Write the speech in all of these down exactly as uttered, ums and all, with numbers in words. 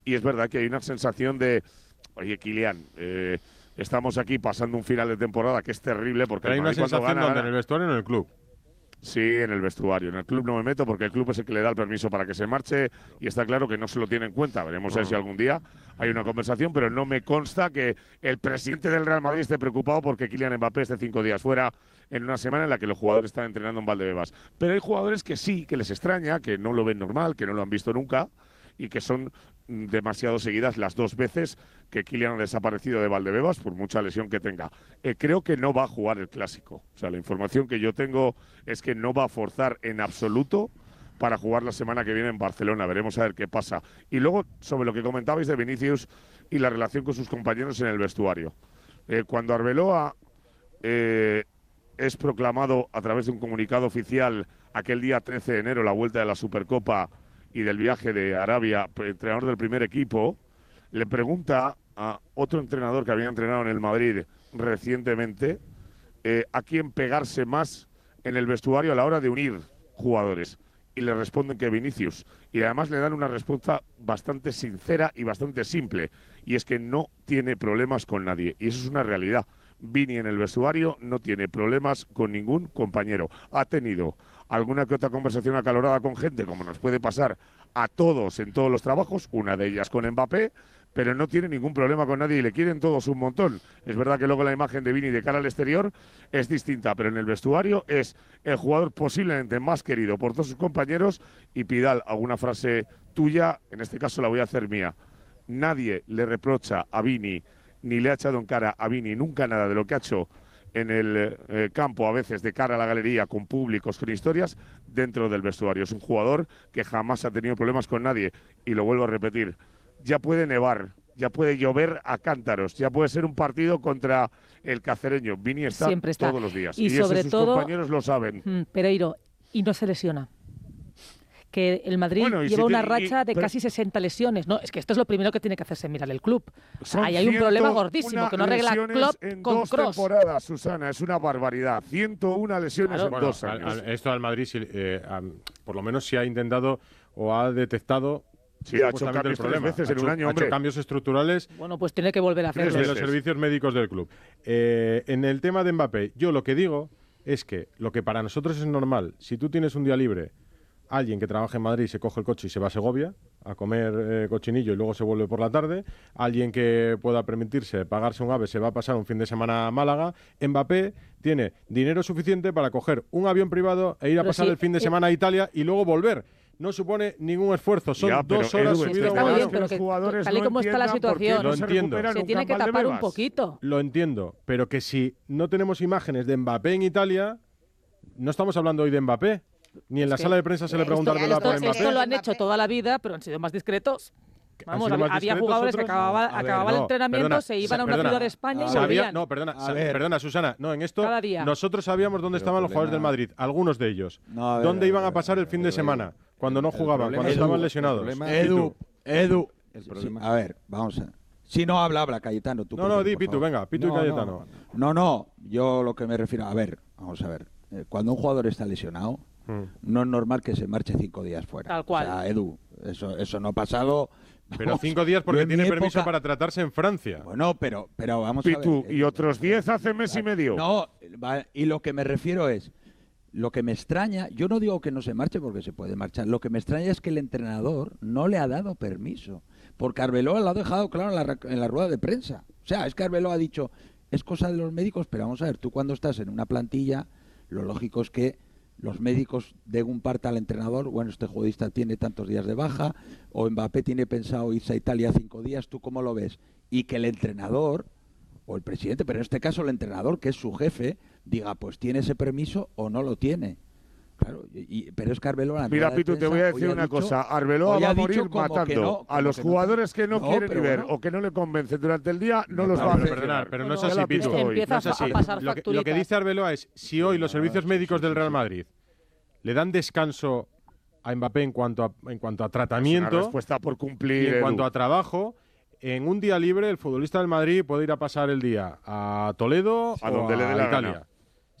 Y es verdad que hay una sensación de, oye, Kylian, eh, estamos aquí pasando un final de temporada que es terrible porque Pero hay el una Madrid cuando sensación gana, donde gana. en el vestuario o en el club. Sí, en el vestuario. En el club no me meto porque el club es el que le da el permiso para que se marche y está claro que no se lo tiene en cuenta. Veremos a ver si algún día hay una conversación, pero no me consta que el presidente del Real Madrid esté preocupado porque Kylian Mbappé esté cinco días fuera en una semana en la que los jugadores están entrenando en Valdebebas. Pero hay jugadores que sí, que les extraña, que no lo ven normal, que no lo han visto nunca y que son mm, demasiado seguidas las dos veces que Kylian ha desaparecido de Valdebebas por mucha lesión que tenga. Eh, creo que no va a jugar el Clásico. O sea, la información que yo tengo es que no va a forzar en absoluto para jugar la semana que viene en Barcelona. Veremos a ver qué pasa. Y luego, sobre lo que comentabais de Vinicius y la relación con sus compañeros en el vestuario. Eh, cuando Arbeloa eh, es proclamado a través de un comunicado oficial aquel día trece de enero, la vuelta de la Supercopa y del viaje de Arabia, entrenador del primer equipo, le pregunta a otro entrenador que había entrenado en el Madrid recientemente eh, a quién pegarse más en el vestuario a la hora de unir jugadores. Y le responden que Vinicius. Y además le dan una respuesta bastante sincera y bastante simple. Y es que no tiene problemas con nadie. Y eso es una realidad. Vini en el vestuario no tiene problemas con ningún compañero. Ha tenido alguna que otra conversación acalorada con gente, como nos puede pasar a todos en todos los trabajos, una de ellas con Mbappé, pero no tiene ningún problema con nadie y le quieren todos un montón. Es verdad que luego la imagen de Vini de cara al exterior es distinta, pero en el vestuario es el jugador posiblemente más querido por todos sus compañeros. Y Pidal, alguna frase tuya, en este caso la voy a hacer mía. Nadie le reprocha a Vini, ni le ha echado en cara a Vini nunca nada de lo que ha hecho en el eh, campo, a veces de cara a la galería, con públicos, con historias, dentro del vestuario. Es un jugador que jamás ha tenido problemas con nadie. Y lo vuelvo a repetir, ya puede nevar, ya puede llover a cántaros, ya puede ser un partido contra el Cacereño. Vini está, Siempre está todos los días. y, Y sobre eso sus todo, compañeros lo saben. Mm, Pereiro, y no se lesiona. Que el Madrid Bueno, y lleva si una te- racha y- de pero- casi sesenta lesiones. No, es que esto es lo primero que tiene que hacerse mirar el club. O sea, Son ahí hay un problema ciento gordísimo una que no arregla lesiones Klopp en con dos Kroos. temporadas, Susana, es una barbaridad. ciento una lesiones Claro. en Bueno, dos al- años. al- esto al Madrid, sí, eh, am, por lo menos, sí ha intentado o ha detectado. Sí, ha hecho supuestamente cambios el tres problema. veces Ha en un hecho- año, ha hombre. hecho cambios estructurales Bueno, pues tiene que volver a Tres hacerlo. en los veces. servicios médicos del club. Eh, en el tema de Mbappé, yo lo que digo es que lo que para nosotros es normal, si tú tienes un día libre, alguien que trabaja en Madrid se coge el coche y se va a Segovia a comer eh, cochinillo y luego se vuelve por la tarde, alguien que pueda permitirse pagarse un AVE se va a pasar un fin de semana a Málaga. Mbappé tiene dinero suficiente para coger un avión privado e ir a Pero pasar sí, el fin de eh, semana a Italia y luego volver. No supone ningún esfuerzo, son Ya, pero, dos horas Edu, subido a está un muy avión. bien, pero los que jugadores tal y no como está la entiendan por qué situación, no Lo se entiendo. recuperan se nunca tiene en que tapar un Valdebebas. poquito. Lo entiendo, pero que si no tenemos imágenes de Mbappé en Italia, no estamos hablando hoy de Mbappé. Ni en la que sala de prensa se le esto pregunta a ya Arbeloa lo por Esto, Mbappé. esto lo han Mbappé. hecho toda la vida, pero han sido más discretos. Vamos, sido había, más había discretos jugadores que otros? acababa- No, a ver, acababan el No, entrenamiento, perdona, se iban a una perdona. ciudad de España y A Sabía- volvían. no, perdona, A sa- ver. perdona, Susana. No, en esto Cada día. nosotros sabíamos dónde Pero estaban el los jugadores del problema- Madrid, algunos de ellos. No, a ver, ¿Dónde a iban ver, a pasar el fin de pero, semana? Edu, cuando no el jugaban, problema cuando es- estaban Edu, lesionados. el problema- Pitu. Edu, Edu. El Sí, problema- a ver, vamos a... Si no habla, habla, Cayetano. Tú No, no, primero, di, por Pitu, favor. venga, Pitu y No, Cayetano. No, no, no, yo lo que me refiero... A ver, vamos a ver. Eh, Cuando un jugador está lesionado, Mm. no es normal que se marche cinco días fuera. Tal cual. O sea, Edu, eso, eso no ha pasado... Pero Vamos, cinco días yo porque en tiene mi permiso época- para tratarse en Francia. Bueno, pero, pero vamos a Pitu, ver. y otros diez hace mes y medio. No, va- y lo que me refiero es, lo que me extraña, yo no digo que no se marche porque se puede marchar, lo que me extraña es que el entrenador no le ha dado permiso, porque Arbeloa lo ha dejado claro en la, ra- en la rueda de prensa. O sea, es que Arbeloa ha dicho, es cosa de los médicos, pero vamos a ver, tú cuando estás en una plantilla, lo lógico es que los médicos den un parte al entrenador, bueno, este futbolista tiene tantos días de baja, o Mbappé tiene pensado irse a Italia cinco días, ¿tú cómo lo ves? Y que el entrenador, o el presidente, pero en este caso el entrenador, que es su jefe, diga, pues tiene ese permiso o no lo tiene. Claro, y, y- pero es que Arbeloa... en Mira, rueda de Pitu, te prensa voy a hoy decir ha una dicho- cosa. Arbeloa hoy va ha a morir dicho como que matando no, a como los que no. jugadores que no, No, quieren pero ni ver bueno. o que no le convencen durante el día, no los No, va a pero mencionar. perdonad, pero no es Ya así, la Pitu. pido hoy. Empieza No es a así. pasar Lo que, lo que facturitas. dice Arbeloa es, si hoy los servicios sí, médicos sí, del sí, Real sí. Madrid le dan descanso a Mbappé en cuanto a, en cuanto a Es una tratamiento respuesta por y cumplir. en cuanto Edu. a trabajo, en un día libre el futbolista del Madrid puede ir a pasar el día a Toledo A o donde le dé la Italia. gana.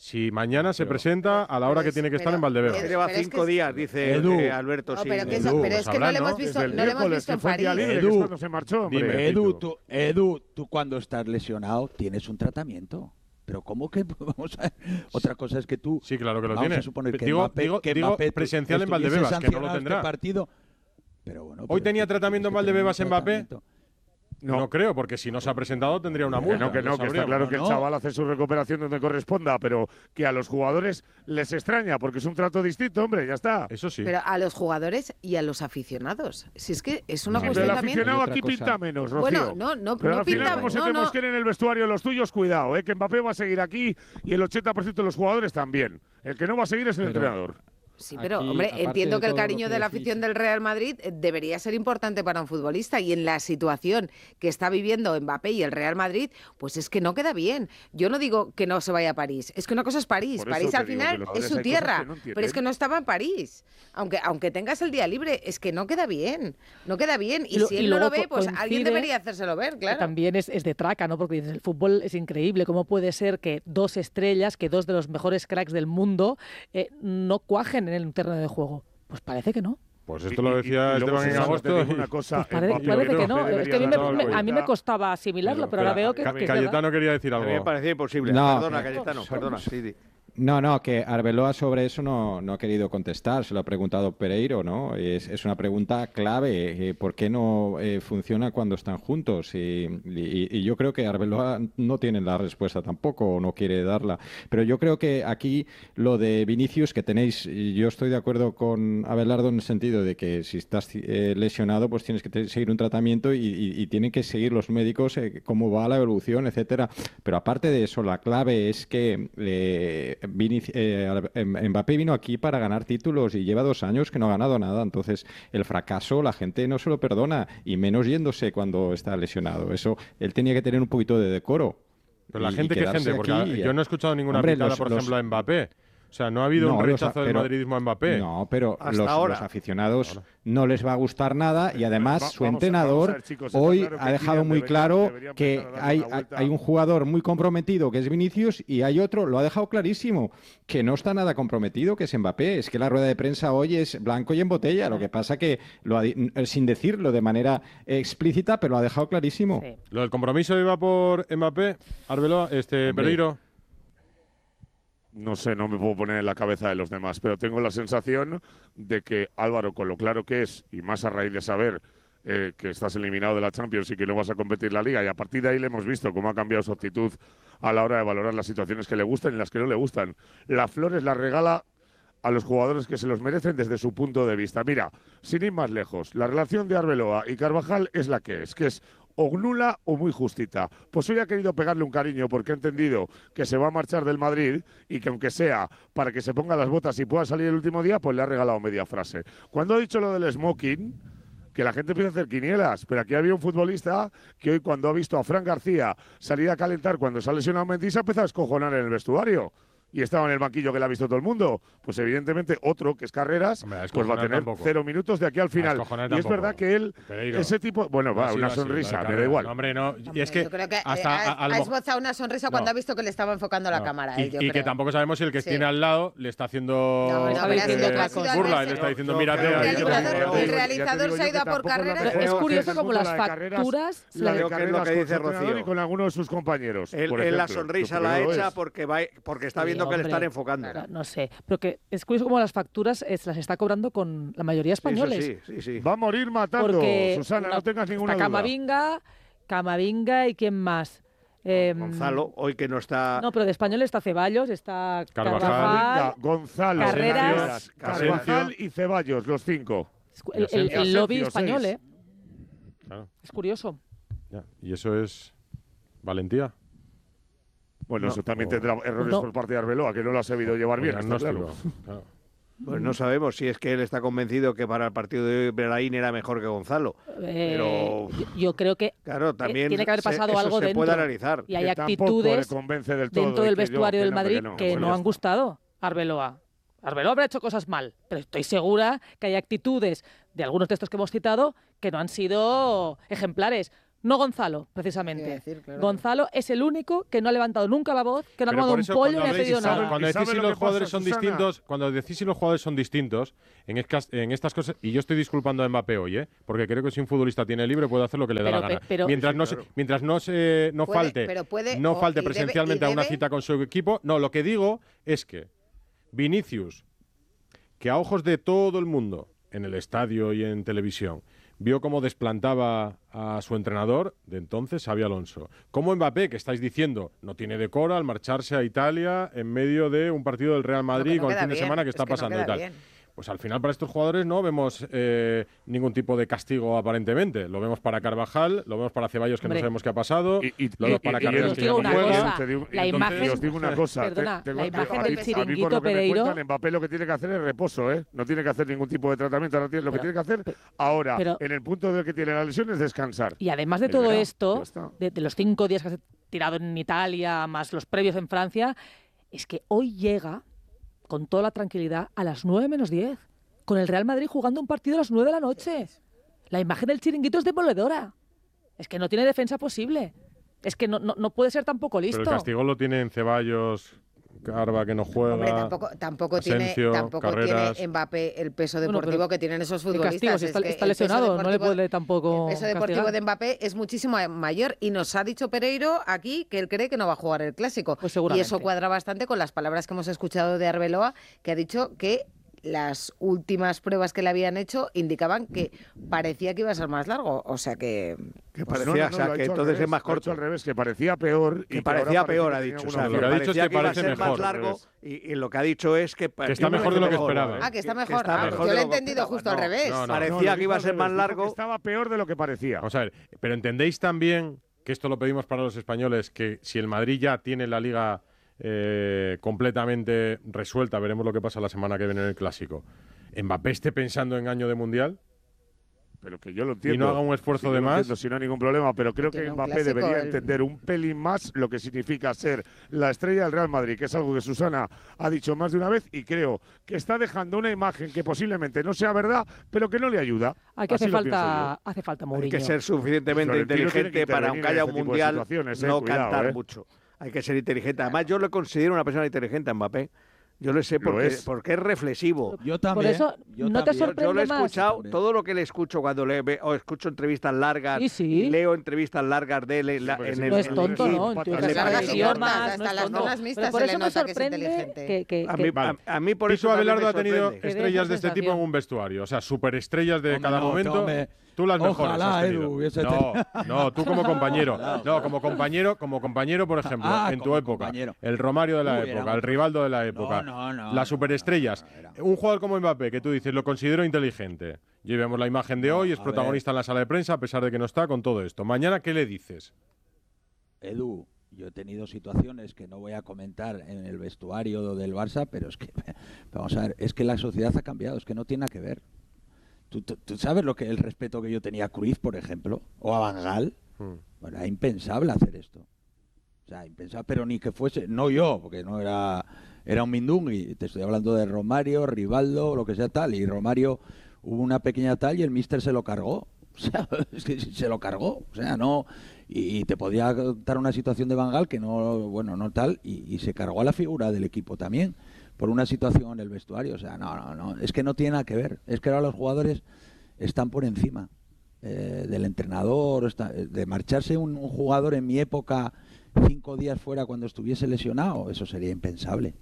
Si mañana se presenta a la hora Pero que es- tiene que estar pero- en Valdebebas. pero- Lleva pero es cinco que- días, dice Edu. eh, Alberto. No, sí. pero que, Edu, eso, pero es pues que no hablan, lo hemos ¿no? visto, Desde el no lo hemos miércoles, visto que en fue el día París. libre, que es Edu, cuando se marchó, hombre. dime. Edu, tú, Edu, tú cuando estás lesionado tienes un tratamiento. Pero ¿cómo que vamos a ver? Otra cosa es que tú Sí, claro que lo vamos tiene. a suponer que Digo- Mbappé, digo- que digo Mbappé presencial en estuviese Valdebebas, que no lo sancionado tendrá. este partido. Pero bueno, Hoy pero tenía es que tratamiento en tienes que tener Valdebebas un Mbappé. tratamiento. No. no creo, porque si no se ha presentado tendría una Que multa. no, que no, lo que está sabríamos. claro que el no. chaval hace su recuperación donde corresponda, pero que a los jugadores les extraña porque es un trato distinto, hombre, ya está. Eso sí. Pero a los jugadores y a los aficionados. Si es que es una No, Pero cuestión el también. aficionado Y otra aquí cosa. pinta menos, Rocío. Bueno, no, no, Pero no al final, pinta como se no, te no. mosquen en el vestuario los tuyos, cuidado, ¿eh? Que Mbappé va a seguir aquí y el ochenta por ciento de los jugadores también. El que no va a seguir es el Pero- entrenador. Sí, pero Aquí, hombre, aparte entiendo de que el todo lo cariño que de la decís- afición del Real Madrid eh, debería ser importante para un futbolista y en la situación que está viviendo Mbappé y el Real Madrid, pues es que no queda bien. Yo no digo que no se vaya a París, es que una cosa es París, Por eso París te al digo que final los es jugadores su hay cosas tierra, que no entienden. pero es que no estaba en París. Aunque aunque tengas el día libre, es que no queda bien, no queda bien y, Y lo- si y él no lo luego ve, pues co- alguien coincide debería hacérselo ver, que claro. también es, es de traca, ¿no? Porque dices, el fútbol es increíble. ¿Cómo puede ser que dos estrellas, que dos de los mejores cracks del mundo, eh, no cuajen en el terreno de juego? Pues parece que no. Pues esto lo decía Y- y- y luego, Esteban en Susana, te agosto. digo y- una cosa, Pues pare- Mbappé parece yo que creo no. Es debería que a mí me, darse me- a mí me cuenta. costaba asimilarlo, pero ahora veo que, Ca- que es verdad. Cayetano quería decir A mí me algo. parecía imposible. No, perdona, que- Cayetano, perdona. Sí, sí. No, no, que Arbeloa sobre eso no, no ha querido contestar, se lo ha preguntado Pereiro, ¿no? Es, es una pregunta clave, eh, ¿por qué no eh, funciona cuando están juntos? Y, y- y yo creo que Arbeloa no tiene la respuesta tampoco, o no quiere darla. Pero yo creo que aquí lo de Vinicius que tenéis, y yo estoy de acuerdo con Abelardo en el sentido de que si estás eh, lesionado, pues tienes que te- seguir un tratamiento y, y- y tienen que seguir los médicos eh, cómo va la evolución, etcétera. Pero aparte de eso, la clave es que eh, Vinic- eh, Mbappé vino aquí para ganar títulos y lleva dos años que no ha ganado nada. Entonces, el fracaso la gente no se lo perdona, y menos yéndose cuando está lesionado. Eso, él tenía que tener un poquito de decoro. Pero la y- y gente, ¿qué quedarse gente? Porque aquí. yo no he escuchado ninguna Hombre, picada, los- por los- ejemplo, a Mbappé. O sea, no ha habido No, un los- rechazo del pero- madridismo a Mbappé. No, pero Hasta los, ahora. los aficionados no les va a gustar nada, y además Va- su vamos a- entrenador vamos a ver, chicos, está hoy claro que ha dejado Kylian muy debería- claro debería que empezar a darle hay, una vuelta. hay un jugador muy comprometido que es Vinicius, y hay otro, lo ha dejado clarísimo, que no está nada comprometido, que es Mbappé. Es que la rueda de prensa hoy es blanco y en botella. Lo que pasa que lo ha di- sin decirlo de manera explícita, pero lo ha dejado clarísimo. Sí. ¿Lo del compromiso iba por Mbappé, Arbeloa, este, Hombre. Pereiro? No sé, no me puedo poner en la cabeza de los demás, pero tengo la sensación de que Álvaro, con lo claro que es, y más a raíz de saber eh, que estás eliminado de la Champions y que no vas a competir la Liga, y a partir de ahí le hemos visto cómo ha cambiado su actitud a la hora de valorar las situaciones que le gustan y las que no le gustan. Las flores las regala a los jugadores que se los merecen desde su punto de vista. Mira, sin ir más lejos, la relación de Arbeloa y Carvajal es la que es, que es o nula o muy justita. Pues hoy ha querido pegarle un cariño porque ha entendido que se va a marchar del Madrid y que aunque sea para que se ponga las botas y pueda salir el último día, pues le ha regalado media frase. Cuando ha dicho lo del smoking, que la gente empieza a hacer quinielas, pero aquí había un futbolista que hoy, cuando ha visto a Fran García salir a calentar cuando se ha lesionado Mendy, se ha empezado a escojonar en el vestuario. Y estaba en el banquillo que le ha visto todo el mundo. Pues evidentemente otro, que es Carreras, Hombre, a pues va a escojonar tener tampoco. cero minutos de aquí al final. escojonar Y es tampoco. verdad que él, Pereiro. ese tipo, bueno, va, Así una va, sí, sonrisa, la me da carrera. igual. No, hombre, no. Y Hombre, es que yo creo que eh, hasta ha, a- a lo ha mo- esbozado una sonrisa cuando No. ha visto que le estaba enfocando la No. cámara. Y, eh, yo y que creo. tampoco sabemos si el que Sí. tiene al lado le está haciendo No, no, pero ha sido otra cosa. burla y le está diciendo, No, mírate. claro, ahí, el yo realizador- tengo- el Ya te realizador digo se ha yo ido a que por tampoco la carreras. Pero mejor es opción curioso del como mundo las la de Carreras, facturas la de Creo que es lo Carreras que con dice su entrenador Rocío. y con alguno de sus compañeros. Él, por él la ejemplo. sonrisa Yo la creo que echa es. porque, va, porque está Sí, viendo que le hombre. están enfocando. No, no sé, pero que es curioso como las facturas eh, se las está cobrando con la mayoría Sí, eso españoles. sí, sí, sí. Va a morir matando, Porque Susana, una- no tengas ninguna está duda. Camavinga, Camavinga y quién más. Eh, Gonzalo, hoy que no está... No, pero de español está Ceballos, está Carvajal. Carvajal. Venga, Gonzalo, Carreras. Carvajal y Ceballos, los cinco. El, el- el Asensio, lobby seis. español, ¿eh? Claro, Es curioso. ya. Y eso es valentía. Bueno, No. eso también tendrá errores No. por parte de Arbeloa, que no lo ha sabido llevar bien, está Diagnóstico, claro. claro. Pues no sabemos si es que él está convencido que para el partido de hoy Belaín era mejor que Gonzalo. Eh, Pero- yo, yo creo que Claro, también tiene que haber se- pasado eso algo se dentro. puede analizar. y hay Que tampoco actitudes le convence del todo dentro y del que yo, vestuario que del no, Madrid que no. que Bueno, no ya han está. gustado a Arbeloa. Arbeloa habrá hecho cosas mal, pero estoy segura que hay actitudes de algunos de estos que hemos citado que no han sido ejemplares. No Gonzalo, precisamente. Iba a decir, claro. Gonzalo es el único que no ha levantado nunca la voz, que no ha Pero tomado por un eso pollo cuando ni ha habléis- pedido nada. Cuando ¿Y sabe decís si lo los que jugadores pasa, son Susana? distintos, cuando decís si los jugadores son distintos, en, escas- en estas cosas, y yo estoy disculpando a Mbappé hoy, ¿eh? Porque creo que si un futbolista tiene libre puede hacer lo que le da Pero- la gana. pe- pero- mientras Sí, no, claro. se, mientras no se no Puede, falte, pero puede, no o- falte y debe- presencialmente y a una debe- cita con su equipo. No, lo que digo es que Vinicius, que a ojos de todo el mundo, en el estadio y en televisión, vio cómo desplantaba a su entrenador de entonces, Xabi Alonso. Como Mbappé, que estáis diciendo, no tiene decoro al marcharse a Italia en medio de un partido del Real Madrid No, que no con el queda fin de bien, semana que es está que no pasando queda y tal. bien. Pues al final para estos jugadores no vemos eh, ningún tipo de castigo aparentemente. Lo vemos para Carvajal, lo vemos para Ceballos que Hombre. no sabemos qué ha pasado, Y, y- lo vemos y- para y- y- Carreras os que digo ya no una juega. cosa, Te digo- la y imagen- y os digo una cosa. Perdona, te- la te- imagen a del mí- a mí chiringuito por lo que me Pereiro- cuentan, Mbappé lo que tiene que hacer es reposo, ¿eh? No tiene que hacer ningún tipo de tratamiento. Ahora tiene- lo que Pero- tiene que hacer ahora, pero- en el punto de que tiene la lesión, es descansar. Y además de El todo verano, esto, ya está. de, de los cinco días que has tirado en Italia, más los previos en Francia, es que hoy llega con toda la tranquilidad a las nueve menos diez, con el Real Madrid jugando un partido a las nueve de la noche. La imagen del chiringuito es demoledora. Es que no tiene defensa posible. Es que no, no, no puede ser tampoco listo. Pero el castigo lo tienen Ceballos, Carva que no juega. Hombre, tampoco, tampoco Asensio, tiene, tampoco Carreras. tiene Mbappé el peso Bueno, deportivo pero que tienen esos ¿Qué futbolistas. castigo? Si Es está, que está el peso lesionado, no le deportivo- puede tampoco El peso deportivo castigar. de Mbappé es muchísimo mayor y nos ha dicho Pereiro aquí que él cree que no va a jugar el Clásico. Pues y seguramente. eso cuadra bastante con las palabras que hemos escuchado de Arbeloa, que ha dicho que las últimas pruebas que le habían hecho indicaban que parecía que iba a ser más largo. O sea que... Que Pues parecía, no, no, o sea, lo ha que hecho al entonces revés, es más lo ha hecho corto. al revés, que parecía peor. Que y parecía ahora parece peor, que ha tenía dicho. O alguna sea, Lo que que ha dicho es parecía que que iba a parece ser más mejor. largo y, y lo que ha dicho es que... Que está mejor de lo que esperaba. Ah, que está Que- que mejor. está Ah, mejor yo de lo he lo que entendido esperaba. justo al No, revés. no, no. Parecía No, lo que iba a dijo ser al más revés, dijo que largo. Estaba peor de lo que parecía. Vamos a ver, pero entendéis también que esto lo pedimos para los españoles, que si el Madrid ya tiene la liga eh, completamente resuelta, veremos lo que pasa la semana que viene en el Clásico, Mbappé esté pensando en año de Mundial Pero que yo lo entiendo. y no haga un esfuerzo Sí, yo de lo más. entiendo, si no hay ningún problema, pero creo Tiene que un Mbappé clásico, debería el- entender un pelín más lo que significa ser la estrella del Real Madrid, que es algo que Susana ha dicho más de una vez y creo que está dejando una imagen que posiblemente no sea verdad, pero que no le ayuda. Aquí Así hace lo pienso falta, hace falta Hay Mourinho. que ser suficientemente Florentino tiene que inteligente para, intervenir aunque haya en un este tipo de mundial, situaciones, eh, no cuidado, cantar eh. mucho. Hay que ser inteligente. Además, yo lo considero una persona inteligente, Mbappé. Yo lo sé Lo porque, es. porque es reflexivo. Yo Por también. eso yo no te también. sorprende Yo lo he más. escuchado, todo lo que le escucho cuando le ve, o escucho entrevistas largas, Sí, sí. y leo entrevistas largas de él en, la- porque en sí, el No es en tonto, el- ¿no? en Tiene el- que saber en el- idiomas, hasta no es las tonto. zonas mixtas Pero por se eso le me nota que es sorprende inteligente. que, que- A que- mí, Vale. a, a mí por Piso eso también Abelardo me ha tenido sorprende. Que dé estrellas esa de este tipo en sensación. un vestuario, o sea, superestrellas de Hombre, cada no, momento. hombre. Tú las mejores Ojalá, has tenido. Edu, hubiese no, no, tú como compañero. No, como compañero, como compañero, por ejemplo, Ah, en tu como época, compañero. el Romario de la Uy, era época, un- el Rivaldo de la época, no, no, las no, superestrellas. no, no, era- Un jugador como Mbappé, que tú dices, lo considero inteligente. Y vemos la imagen de No, hoy, es a protagonista en la sala de prensa, a pesar de que no está con todo esto. Mañana, ¿qué le dices? Edu, yo he tenido situaciones que no voy a comentar en el vestuario del Barça, pero es que, vamos a ver, es que la sociedad ha cambiado, es que no tiene nada que ver. ¿Tú, tú, tú sabes lo que el respeto que yo tenía a Cruyff, por ejemplo, o a Van Gaal? Hmm. Bueno, era impensable hacer esto. O sea, impensable, pero ni que fuese, no yo, porque no era, era un mindungui. Te estoy hablando de Romario, Rivaldo, lo que sea tal. Y Romario hubo una pequeña tal y el míster se lo cargó. O sea, es que se lo cargó. O sea, no. Y, y te podía contar una situación de Van Gaal que no, bueno, no tal. Y, y se cargó a la figura del equipo también por una situación en el vestuario. O sea, no, no, no. Es que no tiene nada que ver. Es que ahora los jugadores están por encima eh, del entrenador. Está, de marcharse un, un jugador en mi época cinco días fuera cuando estuviese lesionado, eso sería impensable.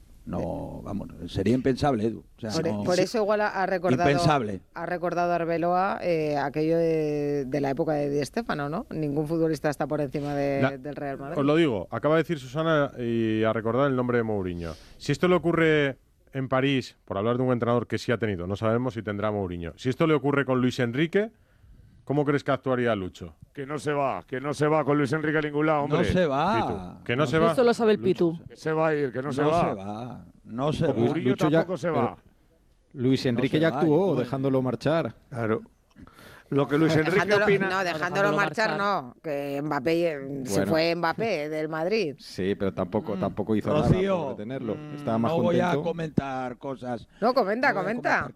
No, vamos, sería impensable, Edu. O sea, Por, no- por eso igual ha- ha recordado, Impensable. ha recordado Arbeloa eh, aquello de, de la época de Di Stéfano, ¿no? Ningún futbolista está por encima de- La- del Real Madrid. Os lo digo, acaba de decir Susana y a recordar el nombre de Mourinho. Si esto le ocurre en París, por hablar de un entrenador que sí ha tenido, no sabemos si tendrá Mourinho. Si esto le ocurre con Luis Enrique, ¿cómo crees que actuaría Lucho? Que no se va, que no se va con Luis Enrique a ningún lado, hombre. no se va. Pitu, que no se va. Eso lo sabe el Pitu. Que se va a ir, que no, No, se, se va. va. No se Con va. Mourinho Lucho ya- tampoco se va. Luis Enrique se ya va, actuó, yo- dejándolo marchar. Claro. Lo que Luis Enrique Dejándolo- opina... no, dejándolo Dejándolo marchar, marchar. no. Que Mbappé eh, se Bueno. fue Mbappé del Madrid. Sí, pero tampoco, tampoco hizo Rocío, nada por retenerlo. mm, Estaba más no voy a contento. comentar cosas. No, comenta, No voy a comenta. comentar